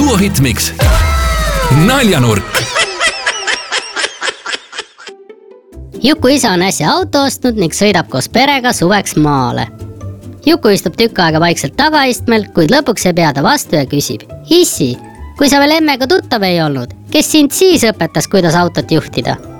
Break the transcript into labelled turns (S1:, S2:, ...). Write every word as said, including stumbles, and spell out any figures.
S1: Duo Hitmix. Naljanurk.
S2: Juku isa on äsja auto ostnud ning sõidab koos perega suveks maale. Juku istub tükk aega vaikselt tagaistmel, kuid lõpuks ei pea ta vastu ja küsib. Issi, kui sa veel emmega tuttav ei olnud, kes sind siis õpetas, kuidas autot juhtida?